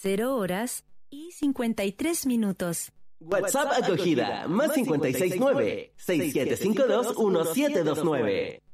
0 horas y 53 minutos. WhatsApp acogida, más 569 6752 1729.